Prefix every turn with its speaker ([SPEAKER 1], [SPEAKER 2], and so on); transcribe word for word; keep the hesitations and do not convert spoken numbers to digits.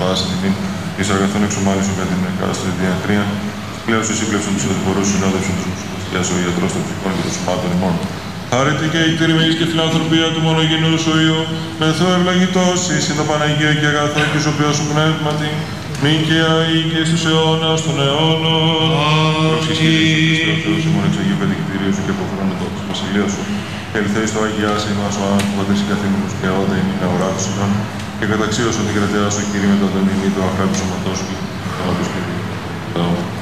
[SPEAKER 1] παράσταση τιμή εις αργαθών εξομάλυσεων κατά την εκάστοτε διατρία, πλέον σε σύμπλευσον τους οδηπορούς συνόδευσον τους μουσικούς ο ιατρός των ψυχών και των σωμάτων ημών. Χάρητε και η κτηρημής και φιλανθρωπία του μονογενούς ο Υιού, μεθό ευλογητός εις η τα Παναγία και αγαθά και ζωπιός σου πνεύματι, μην και αεί και στους αιώνας των αιώνων. Προσχεσχείς ο Θεός ημών εξ Αγίου Πεντηκτήριου σου και από χρόνο τόξης βασιλείας σου. Ελθέει στο Αγιάς ημάς ο άνθρωπος πατέρς καθήμενος και όντα ημίν αοράτους ημών και καταξίωσον την κρατέα σου Κύριε μετά τον ημί το αχράπη σωματός σου και τον όντως Κύριε.